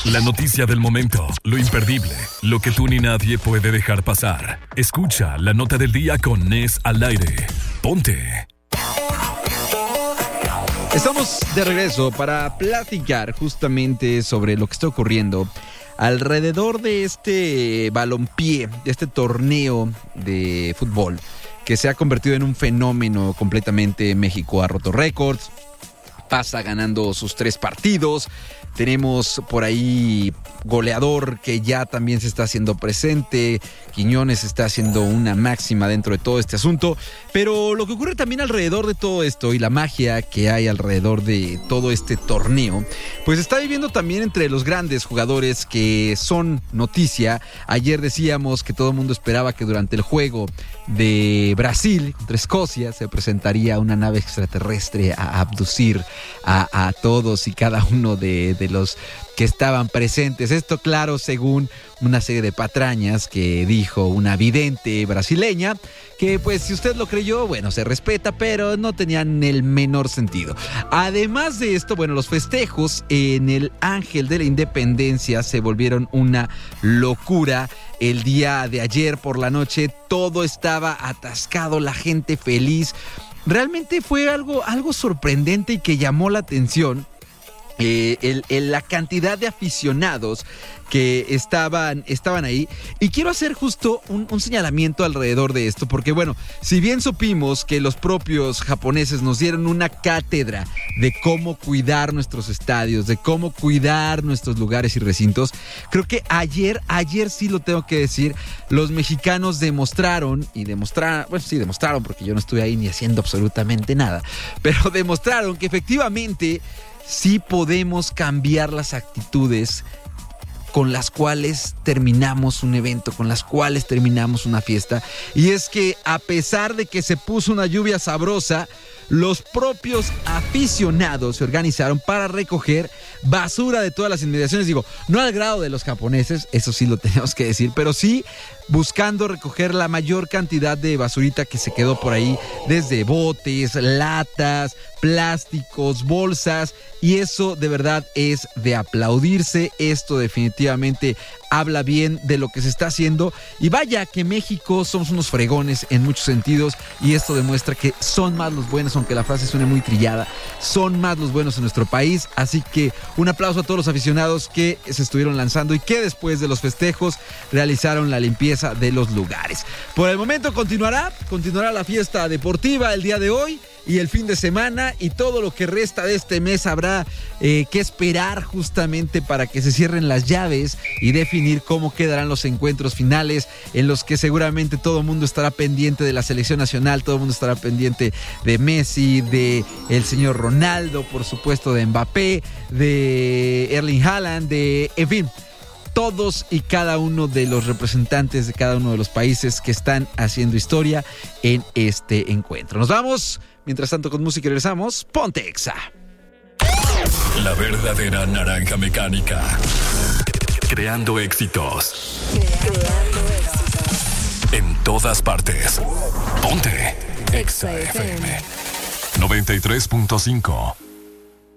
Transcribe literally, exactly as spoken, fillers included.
La noticia del momento, lo imperdible, lo que tú ni nadie puede dejar pasar. Escucha la nota del día con Nes al aire. Ponte. Estamos de regreso para platicar justamente sobre lo que está ocurriendo alrededor de este balompié, de este torneo de fútbol que se ha convertido en un fenómeno completamente. México ha roto récords, pasa ganando sus tres partidos. Tenemos por ahí goleador que ya también se está haciendo presente. Quiñones está haciendo una máxima dentro de todo este asunto. Pero lo que ocurre también alrededor de todo esto y la magia que hay alrededor de todo este torneo, pues está viviendo también entre los grandes jugadores que son noticia. Ayer decíamos que todo el mundo esperaba que durante el juego de Brasil contra Escocia se presentaría una nave extraterrestre a abducir a, a todos y cada uno de, de los que estaban presentes. Esto, claro, según una serie de patrañas que dijo una vidente brasileña, que pues si usted lo creyó, bueno, se respeta, pero no tenían el menor sentido. Además de esto, bueno, los festejos en el Ángel de la Independencia se volvieron una locura. El día de ayer por la noche todo estaba atascado, la gente feliz. Realmente fue algo, algo sorprendente y que llamó la atención. Eh, el, el, la cantidad de aficionados que estaban, estaban ahí. Y quiero hacer justo un, un señalamiento alrededor de esto, porque bueno, si bien supimos que los propios japoneses nos dieron una cátedra de cómo cuidar nuestros estadios, de cómo cuidar nuestros lugares y recintos, creo que ayer, ayer sí lo tengo que decir, los mexicanos demostraron, y demostraron, bueno sí demostraron, porque yo no estuve ahí ni haciendo absolutamente nada, pero demostraron que efectivamente sí podemos cambiar las actitudes con las cuales terminamos un evento, con las cuales terminamos una fiesta. Y es que a pesar de que se puso una lluvia sabrosa, los propios aficionados se organizaron para recoger basura de todas las inmediaciones. Digo, no al grado de los japoneses, eso sí lo tenemos que decir, pero sí buscando recoger la mayor cantidad de basurita que se quedó por ahí, desde botes, latas, plásticos, bolsas, y eso de verdad es de aplaudirse. Esto definitivamente habla bien de lo que se está haciendo, y vaya que México somos unos fregones en muchos sentidos, y esto demuestra que son más los buenos, aunque la frase suene muy trillada, son más los buenos en nuestro país. Así que un aplauso a todos los aficionados que se estuvieron lanzando y que después de los festejos realizaron la limpieza de los lugares. Por el momento continuará, continuará la fiesta deportiva el día de hoy y el fin de semana, y todo lo que resta de este mes habrá eh, que esperar justamente para que se cierren las llaves y definir cómo quedarán los encuentros finales, en los que seguramente todo el mundo estará pendiente de la selección nacional, todo el mundo estará pendiente de Messi, de el señor Ronaldo, por supuesto de Mbappé, de Erling Haaland, de, en fin, todos y cada uno de los representantes de cada uno de los países que están haciendo historia en este encuentro. Nos vamos, mientras tanto con música y regresamos. Ponte Exa. La verdadera naranja mecánica. Creando éxitos. Creando éxitos. En todas partes. Ponte Exa F M noventa y tres punto cinco.